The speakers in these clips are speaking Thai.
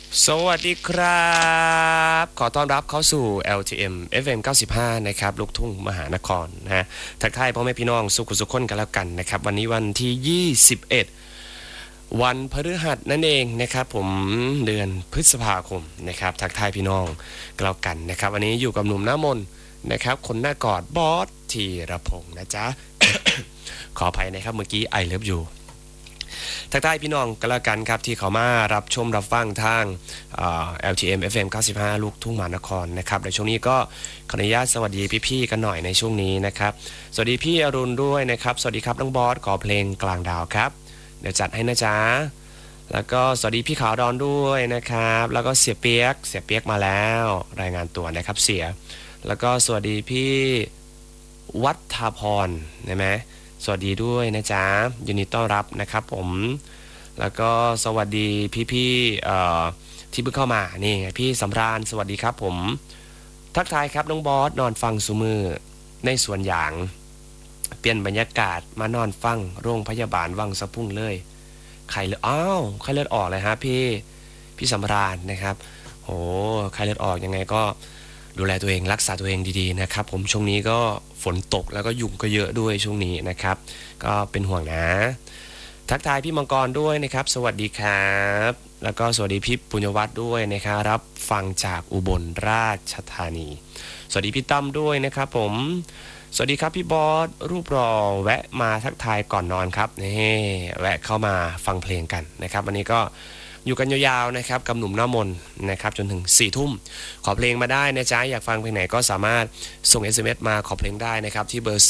สวัสดีครับขอต้อนรับเข้าสู่ LTM FM 95นะครับลูกทุ่งมหานครนะฮะทักทายพ่อแม่พี่น้องสุขสุขคนกันแล้วกันนะครับวันนี้วันที่21วันพฤหัสนั่นเองนะครับผมเดือนพฤษภาคมนะครับทักทายพี่น้องกันแล้วกันนะครับวันนี้อยู่กับหนุ่มหน้ามนนะครับคนหน้ากอดบอสธีรพงษ์นะจ๊ะ ขออภัยนะครับเมื่อกี้ไอเลิฟยูทักทายพี่น้องกันแล้วกันครับที่เขามารับชมรับฟังทางLTM FM 95ลูกทุ่งมหานครนะครับในช่วงนี้ก็ขออนุญาตสวัสดีพี่ๆกันหน่อยในช่วงนี้นะครับสวัสดีพี่อรุณด้วยนะครับสวัสดีครับน้องบอสขอเพลงกลางดาวครับเดี๋ยวจัดให้นะจ๊ะแล้วก็สวัสดีพี่ขาวดอนด้วยนะครับแล้วก็เสียเปียกมาแล้วรายงานตัวนะครับเสียแล้วก็สวัสดีพี่วัฒพรใช่ไหมสวัสดีด้วยนะจ๊ะยินดีต้อนรับนะครับผมแล้วก็สวัสดีพี่ๆที่เพิ่งเข้ามานี่พี่สำราญสวัสดีครับผมทักทายครับน้องบอสนอนฟังสุมือในสวนหยางเปลี่ยนบรรยากาศมานอนฟังโรงพยาบาลวังสะพุ่งเลยไข้เลือดไข้เลือดออกเลยฮะพี่สำราญนะครับโหไข้เลือดออกยังไงก็ดูแลตัวเองรักษาตัวเองดีๆนะครับผมช่วงนี้ก็ฝนตกแล้วก็ยุงก็เยอะด้วยช่วงนี้นะครับก็เป็นห่วงนะทักทายพี่มังกรด้วยนะครับสวัสดีครับแล้วก็สวัสดีพี่ปุญญวัฒน์ด้วยนะครับรับฟังจากอุบลราชธานีสวัสดีพี่ตั้มด้วยนะครับผมสวัสดีครับพี่บอสรูปรอแวะมาทักทายก่อนนอนครับนี่แวะเข้ามาฟังเพลงกันนะครับวันนี้ก็อยู่กันยาวๆนะครับกับหนุ่มหน้ามนนะครับจนถึง4 ทุ่มขอเพลงมาได้นะจ๊ะอยากฟังเพลงไหนก็สามารถส่ง SMS มาขอเพลงได้นะครับที่เบอร์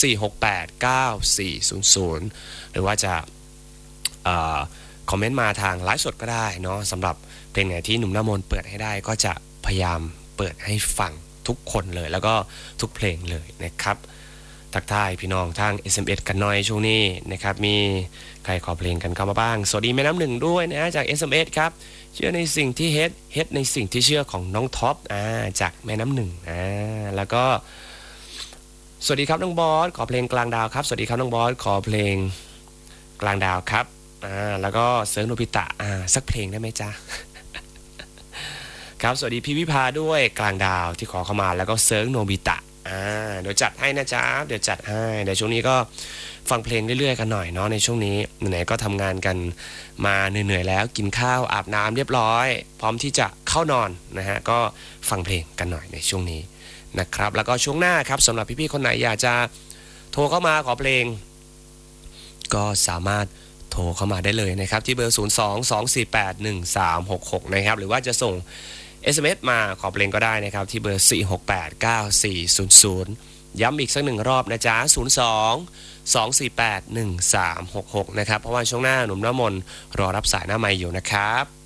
4689400หรือว่าจะคอมเมนต์มาทางไลฟ์สดก็ได้เนาะสำหรับเพลงไหนที่หนุ่มหน้ามนเปิดให้ได้ก็จะพยายามเปิดให้ฟังทุกคนเลยแล้วก็ทุกเพลงเลยนะครับทักทายพี่น้องทาง SMS กันหน่อยช่วงนี้นะครับมีใครขอเพลงกันเข้ามาบ้างสวัสดีแม่น้ำหนึ่งด้วยนะจาก SMS ครับเชื่อในสิ่งที่เฮ็ดในสิ่งที่เชื่อของน้องท็อปจากแม่น้ำหนึ่งแล้วก็สวัสดีครับน้องบอสขอเพลงกลางดาวครับสวัสดีครับน้องบอสขอเพลงกลางดาวครับแล้วก็เซิร์ฟโนบิตะสักเพลงได้ไหมจ๊ะ ครับสวัสดีพี่วิภาด้วยกลางดาวที่ขอเข้ามาแล้วก็เซิร์ฟโนบิตะเดี๋ยวจัดให้นะจ๊ะเดี๋ยวจัดให้เดี๋ยวช่วงนี้ก็ฟังเพลงเรื่อยๆกันหน่อยเนาะในช่วงนี้ไหนๆก็ทำงานกันมาเหนื่อยๆแล้วกินข้าวอาบน้ำเรียบร้อยพร้อมที่จะเข้านอนนะฮะก็ฟังเพลงกันหน่อยในช่วงนี้นะครับแล้วก็ช่วงหน้าครับสำหรับพี่ๆคนไหนอยากจะโทรเข้ามาขอเพลงก็สามารถโทรเข้ามาได้เลยนะครับที่เบอร์022481366นะครับหรือว่าจะส่งSMS มาขอเพลงก็ได้นะครับที่เบอร์4689400ย้ำอีกสักหนึ่งรอบนะจ๊ะ02 2481366นะครับเพราะว่าช่วงหน้าหนุ่มน้ำมนต์รอรับสายหน้าไมค์อยู่นะครับ